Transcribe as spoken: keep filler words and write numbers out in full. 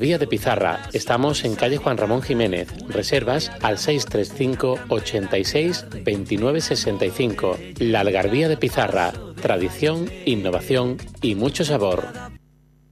Algarabía de Pizarra. Estamos en calle Juan Ramón Jiménez. Reservas al seis tres cinco, ochenta y seis, veintinueve sesenta y cinco. La Algarabía de Pizarra. Tradición, innovación y mucho sabor.